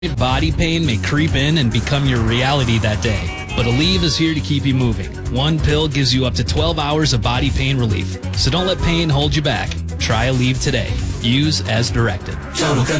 Body pain may creep in and become your reality that day, but Aleve is here to keep you moving. One pill gives you up to 12 hours of body pain relief, so don't let pain hold you back. Try Aleve today. Use as directed.